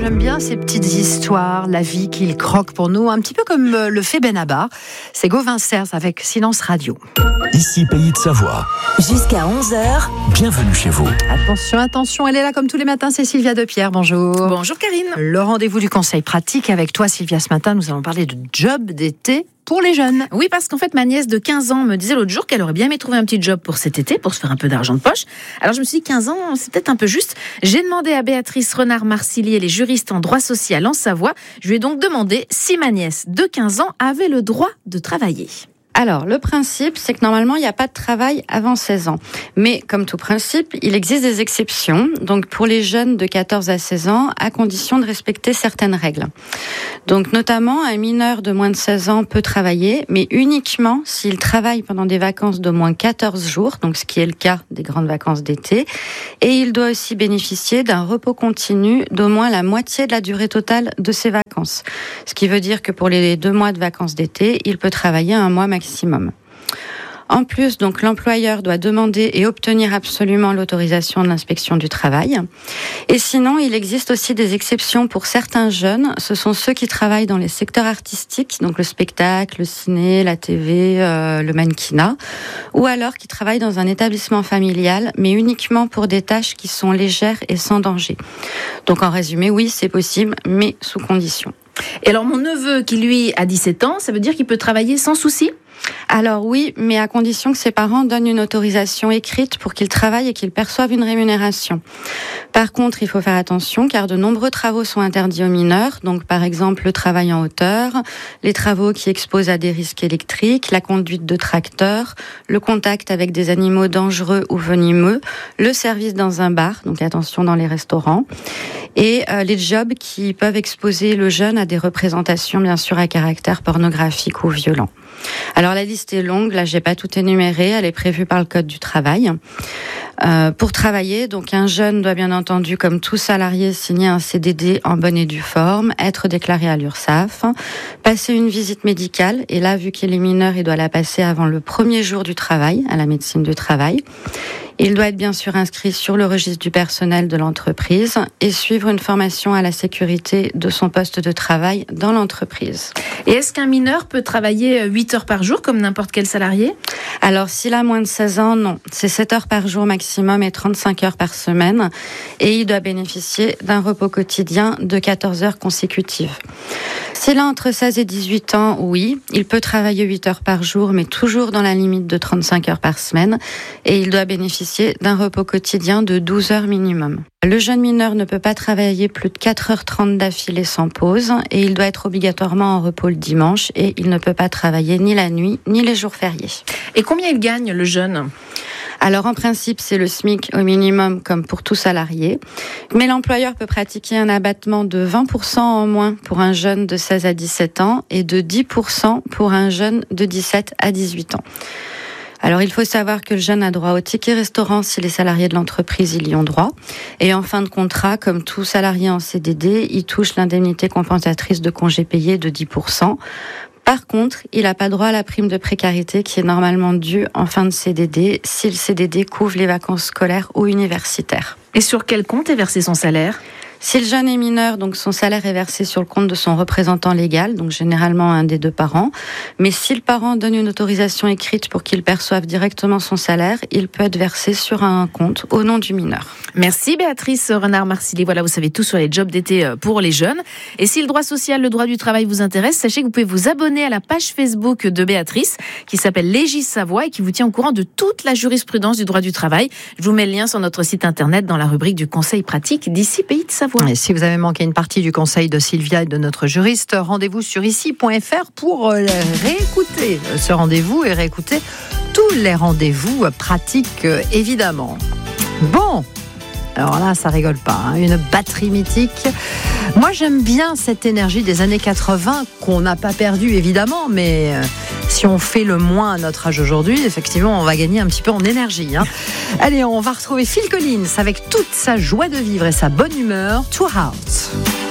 j'aime bien ces petites histoires, la vie qu'il croque pour nous, un petit peu comme le fait Benabar. C'est Gauvin Serres avec Silence Radio. Ici Pays de Savoie. Jusqu'à 11h. Bienvenue chez vous. Attention, elle est là comme tous les matins, c'est Sylvia Depierre, bonjour. Bonjour Karine. Le rendez-vous du conseil pratique avec toi Sylvia, ce matin nous allons parler de job d'été pour les jeunes. Oui, parce qu'en fait, ma nièce de 15 ans me disait l'autre jour qu'elle aurait bien aimé trouver un petit job pour cet été, pour se faire un peu d'argent de poche. Alors je me suis dit, 15 ans, c'est peut-être un peu juste. J'ai demandé à Béatrice Renard-Marcilly, elle est juriste en droit social en Savoie. Je lui ai donc demandé si ma nièce de 15 ans avait le droit de travailler. Alors, le principe, c'est que normalement, il n'y a pas de travail avant 16 ans. Mais comme tout principe, il existe des exceptions. Donc, pour les jeunes de 14 à 16 ans, à condition de respecter certaines règles. Donc, notamment, un mineur de moins de 16 ans peut travailler, mais uniquement s'il travaille pendant des vacances d'au moins 14 jours, donc ce qui est le cas des grandes vacances d'été. Et il doit aussi bénéficier d'un repos continu d'au moins la moitié de la durée totale de ses vacances. Ce qui veut dire que pour les 2 mois de vacances d'été, il peut travailler un mois maximum. En plus, donc, l'employeur doit demander et obtenir absolument l'autorisation de l'inspection du travail. Et sinon, il existe aussi des exceptions pour certains jeunes. Ce sont ceux qui travaillent dans les secteurs artistiques, donc le spectacle, le ciné, la TV, le mannequinat, ou alors qui travaillent dans un établissement familial, mais uniquement pour des tâches qui sont légères et sans danger. Donc, en résumé, oui, c'est possible, mais sous condition. Et alors, mon neveu qui, lui, a 17 ans, ça veut dire qu'il peut travailler sans souci ? Alors oui, mais à condition que ses parents donnent une autorisation écrite pour qu'il travaille et qu'il perçoive une rémunération. Par contre, il faut faire attention car de nombreux travaux sont interdits aux mineurs. Donc par exemple, le travail en hauteur, les travaux qui exposent à des risques électriques, la conduite de tracteurs, le contact avec des animaux dangereux ou venimeux, le service dans un bar, donc attention dans les restaurants, et les jobs qui peuvent exposer le jeune à des représentations bien sûr à caractère pornographique ou violent. Alors la liste est longue, là j'ai pas tout énuméré, elle est prévue par le Code du travail. Pour travailler, donc un jeune doit bien entendu, comme tout salarié, signer un CDD en bonne et due forme, être déclaré à l'URSSAF, passer une visite médicale, et là vu qu'il est mineur, il doit la passer avant le premier jour du travail, à la médecine du travail. Il doit être bien sûr inscrit sur le registre du personnel de l'entreprise et suivre une formation à la sécurité de son poste de travail dans l'entreprise. Et est-ce qu'un mineur peut travailler 8 heures par jour comme n'importe quel salarié ? Alors, s'il a moins de 16 ans, non. C'est 7 heures par jour maximum et 35 heures par semaine. Et il doit bénéficier d'un repos quotidien de 14 heures consécutives. S'il a entre 16 et 18 ans, oui, il peut travailler 8 heures par jour, mais toujours dans la limite de 35 heures par semaine. Et il doit bénéficier d'un repos quotidien de 12 heures minimum. Le jeune mineur ne peut pas travailler plus de 4h30 d'affilée sans pause et il doit être obligatoirement en repos le dimanche et il ne peut pas travailler ni la nuit ni les jours fériés. Et combien il gagne, le jeune ? Alors en principe, c'est le SMIC au minimum comme pour tout salarié, mais l'employeur peut pratiquer un abattement de 20% en moins pour un jeune de 16 à 17 ans et de 10% pour un jeune de 17 à 18 ans. Alors, il faut savoir que le jeune a droit au ticket restaurant si les salariés de l'entreprise y ont droit. Et en fin de contrat, comme tout salarié en CDD, il touche l'indemnité compensatrice de congé payé de 10%. Par contre, il n'a pas droit à la prime de précarité qui est normalement due en fin de CDD si le CDD couvre les vacances scolaires ou universitaires. Et sur quel compte est versé son salaire ? Si le jeune est mineur, donc son salaire est versé sur le compte de son représentant légal, donc généralement un des 2 parents. Mais si le parent donne une autorisation écrite pour qu'il perçoive directement son salaire, il peut être versé sur un compte au nom du mineur. Merci Béatrice Renard-Marcilly. Voilà, vous savez tout sur les jobs d'été pour les jeunes. Et si le droit social, le droit du travail vous intéresse, sachez que vous pouvez vous abonner à la page Facebook de Béatrice qui s'appelle Légis Savoie et qui vous tient au courant de toute la jurisprudence du droit du travail. Je vous mets le lien sur notre site internet dans la rubrique du conseil pratique d'Ici Pays de Savoie. Et si vous avez manqué une partie du conseil de Sylvia et de notre juriste, rendez-vous sur ici.fr pour réécouter ce rendez-vous et réécouter tous les rendez-vous pratiques, évidemment. Bon, alors là, ça rigole pas, hein. Une batterie mythique. Moi, j'aime bien cette énergie des années 80 qu'on n'a pas perdue, évidemment, mais si on fait le moins à notre âge aujourd'hui, effectivement, on va gagner un petit peu en énergie, hein. Allez, on va retrouver Phil Collins avec toute sa joie de vivre et sa bonne humeur. Two Hearts.